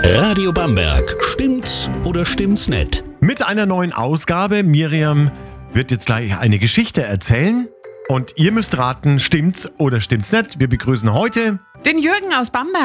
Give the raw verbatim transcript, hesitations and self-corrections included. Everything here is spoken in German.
Radio Bamberg. Stimmt's oder stimmt's nicht? Mit einer neuen Ausgabe. Miriam wird jetzt gleich eine Geschichte erzählen. Und ihr müsst raten, stimmt's oder stimmt's nicht. Wir begrüßen heute Den Jürgen aus Bamberg.